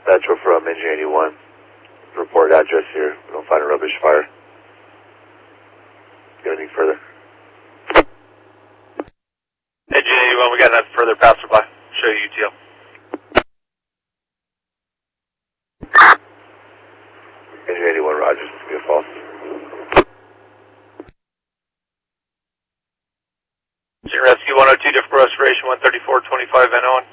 Metro from Engine 81. Report address here. We don't find a rubbish fire. Got anything further? Engine 81, we got enough further power supply. Show you UTL. Engine 81, Roger. It's going to be a false. Rescue 102, different restoration 13425 NO1.